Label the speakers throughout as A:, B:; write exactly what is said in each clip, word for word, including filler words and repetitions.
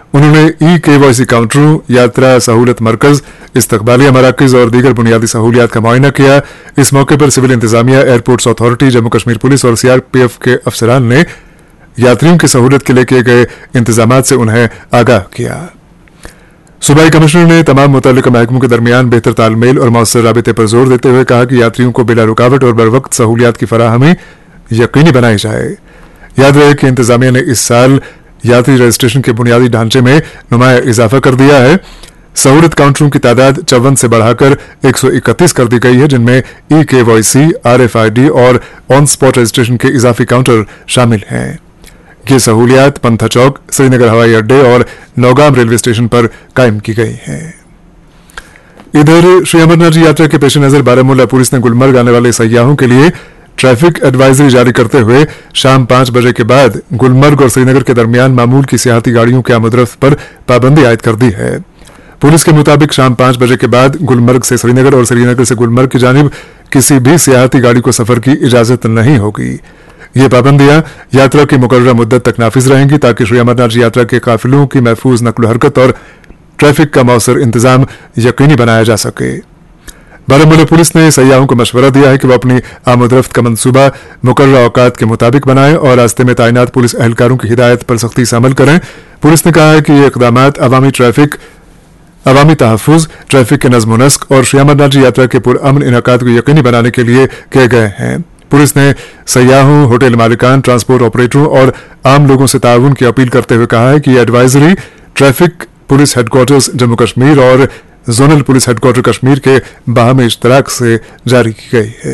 A: उन्होंने e KYC काउंटरों, यात्रा सहूलत मरकज, इस्तकबालिया मराकज और दीगर बुनियादी सहूलियात का मुआयना किया। इस मौके पर सिविल इंतजामिया, airports authority, Jammu Kashmir police और सीआरपीएफ के अफसरान ने यात्रियों की सहूलत के लिए किए गए इंतजामात से उन्हें आगाह किया। सूबाई कमिश्नर ने तमाम मुतल्लिका महकमों के दरमियान बेहतर तालमेल और मौसर राबिते पर जोर देते हुए कहा कि यात्रियों को बिला रुकावट और बरवक्त सहूलियात की फराहमी यकीनी बनाई जाए। याद रहे कि इंतजामिया ने इस साल यात्री रजिस्ट्रेशन के बुनियादी ढांचे में नुमाया इजाफा कर दिया है। सहूलत काउंटरों की तादाद चौवन से बढ़ाकर एक सौ इकतीस कर दी गई है, जिनमें ई केवाईसी, आरएफआईडी और ऑन स्पॉट रजिस्ट्रेशन के इजाफी काउंटर शामिल हैं। ये सहूलियात पंथा चौक, श्रीनगर हवाई अड्डे और नौगाम रेलवे स्टेशन पर कायम की गई हैं। इधर श्री अमरनाथ जी यात्रा के पेश नजर बारामूला पुलिस ने गुलमर्ग आने वाले सयाहों के लिए ट्रैफिक एडवाइजरी जारी करते हुए शाम पांच बजे के बाद गुलमर्ग और श्रीनगर के दरमियान मामूल की सियाहती गाड़ियों के आमदरफ्त पर पाबंदी आयद कर दी है। पुलिस के मुताबिक शाम पांच बजे के बाद गुलमर्ग से श्रीनगर और श्रीनगर से गुलमर्ग की जानिब किसी भी सियाहती गाड़ी को सफर की इजाजत नहीं होगी। ये पाबंदियां यात्रा की मुकर्ररा मुद्दत तक नाफिज रहेंगी ताकि श्री अमरनाथ जी यात्रा के काफिलों की महफूज नकल हरकत और ट्रैफिक का मौसर इंतजाम यकीनी बनाया जा सके। बारामूला पुलिस ने सयाहों को मशवरा दिया है कि वह अपनी आमदरफ्त का मंसूबा मुकर्ररा औकात के मुताबिक बनाएं और रास्ते में तैनात पुलिस एहलकारों की हिदायत पर सख्ती से अमल करें। पुलिस ने कहा है कि ये इकदामात अवामी ट्रैफिक अवामी तहफ़्फ़ुज़, ट्रैफिक के नज़्म नस्क और श्री अमरनाथ जी यात्रा के पुरअमन इनकाद को यकीनी बनाने के लिए किए गए हैं। पुलिस ने सयाहों, होटल मालिकान, ट्रांसपोर्ट ऑपरेटरों और आम लोगों से ताउन की अपील करते हुए कहा है कि यह advisory traffic police headquarters Jammu Kashmir और जोनल पुलिस हेडक्वार्टर कश्मीर के बाहमी इश्तराक से जारी की गई है।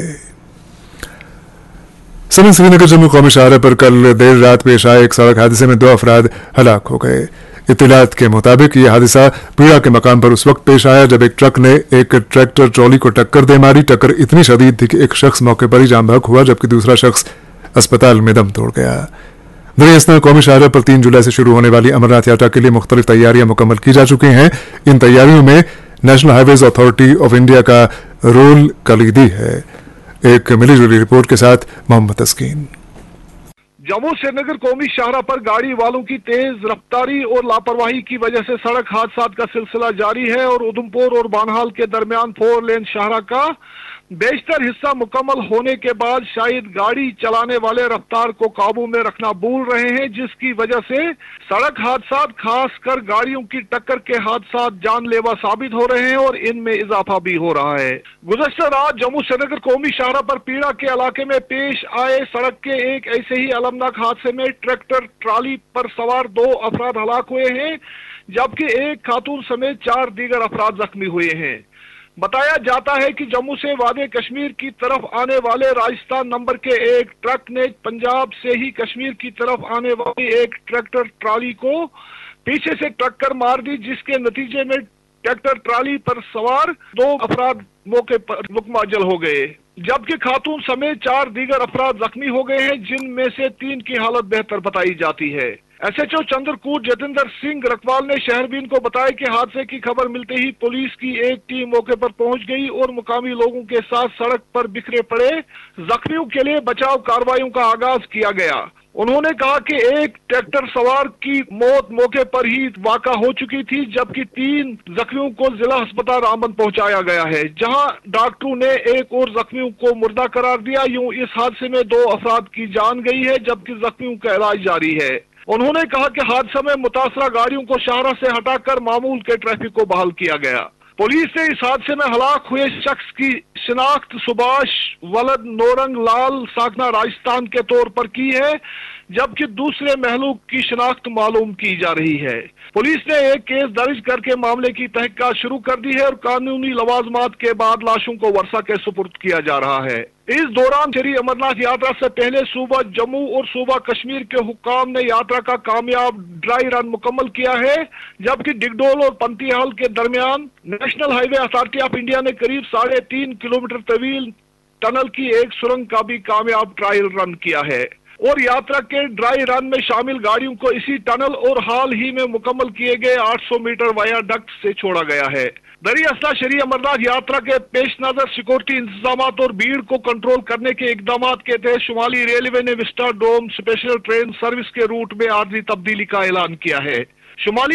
A: सदर श्रीनगर जम्मू कौमी शाहराह पर कल देर रात पेश आए एक सड़क हादसे में दो अफराद हलाक हो गए। इत्तलात के मुताबिक यह हादसा पीड़ा के मकाम पर उस वक्त पेश आया जब एक ट्रक ने एक ट्रैक्टर ट्रॉली को टक्कर दे मारी। टक्कर इतनी शदीद थी कि एक शख्स मौके पर ही जाम बहक हुआ जबकि दूसरा शख्स अस्पताल में दम तोड़ गया। दरअसल कौमी शाहराह पर तीन जुलाई से शुरू होने वाली अमरनाथ यात्रा के लिए मुख्तलिफ तैयारियां मुकम्मल की जा चुकी हैं। इन तैयारियों में national highways authority of India का रोल कलीदी है। एक मिली जुली रिपोर्ट के साथ मोहम्मद तस्कीन।
B: जम्मू श्रीनगर कौमी शाहराह पर गाड़ी वालों की तेज रफ्तारी और लापरवाही की वजह से सड़क हादसात का सिलसिला जारी है और उधमपुर और बानहाल के दरमियान फोर लेन शाहराह का बेशतर हिस्सा मुकम्मल होने के बाद शायद गाड़ी चलाने वाले रफ्तार को काबू में रखना भूल रहे हैं, जिसकी वजह से सड़क हादसात खासकर गाड़ियों की टक्कर के हादसात जानलेवा साबित हो रहे हैं और इनमें इजाफा भी हो रहा है। गुज़श्ता रात जम्मू श्रीनगर कौमी शाहराह पर पीड़ा के इलाके में पेश आए सड़क के एक ऐसे ही अलमनाक हादसे में ट्रैक्टर ट्राली पर सवार दो अफराद हलाक हुए हैं जबकि एक खातून समेत चार दीगर अफराद जख्मी हुए हैं। बताया जाता है कि जम्मू से वादे कश्मीर की तरफ आने वाले राजस्थान नंबर के एक ट्रक ने पंजाब से ही कश्मीर की तरफ आने वाली एक ट्रैक्टर ट्राली को पीछे से टक्कर मार दी, जिसके नतीजे में ट्रैक्टर ट्राली पर सवार दो अफराद मौके पर मुकम्मल हो गए जबकि खातून समेत चार दीगर अफराद जख्मी हो गए हैं, जिनमें से तीन की हालत बेहतर बताई जाती है। एसएचओ चंद्रकूट जतिंदर सिंह रकवाल ने शहरबीन को बताया कि हादसे की खबर मिलते ही पुलिस की एक टीम मौके पर पहुंच गई और मुकामी लोगों के साथ सड़क पर बिखरे पड़े जख्मियों के लिए बचाव कार्रवाइयों का आगाज किया गया। उन्होंने कहा कि एक ट्रैक्टर सवार की मौत मौके पर ही वाक़ा हो चुकी थी जबकि तीन जख्मियों को जिला अस्पताल रामबन पहुंचाया गया है, जहां डॉक्टरों ने एक और जख्मियों को मुर्दा करार दिया। यूं इस हादसे में दो अफराद की जान गई है जबकि जख्मियों का इलाज जारी है। उन्होंने कहा कि हादसे में मुतासरा गाड़ियों को शाहराह से हटाकर मामूल के ट्रैफिक को बहाल किया गया। पुलिस ने इस हादसे में हलाक हुए शख्स की शिनाख्त सुभाष वलद नौरंग लाल साकना राजस्थान के तौर पर की है जबकि दूसरे महलूक की शिनाख्त मालूम की जा रही है। पुलिस ने एक केस दर्ज करके मामले की तहकीकात शुरू कर दी है और कानूनी लवाजमात के बाद लाशों को वर्षा के सुपुर्द किया जा रहा है। इस दौरान श्री अमरनाथ यात्रा से पहले सूबा जम्मू और सूबा कश्मीर के हुक्काम ने यात्रा का कामयाब ड्राई रन मुकम्मल किया है जबकि डिगडोल और पंतीहाल के दरमियान national highway authority of India ने करीब साढ़े तीन किलोमीटर तवील टनल की एक सुरंग का भी कामयाब ट्रायल रन किया है और यात्रा के ड्राई रन में शामिल गाड़ियों को इसी टनल और हाल ही में मुकम्मल किए गए आठ सौ मीटर वाया डक्ट से छोड़ा गया है। दरअसल श्री अमरनाथ यात्रा के पेश नजर सिक्योरिटी इंतजाम और भीड़ को कंट्रोल करने के इकदाम के तहत शुमाली रेलवे ने vista dome special train service के रूट में आर्जी तब्दीली का ऐलान किया है। शुमाली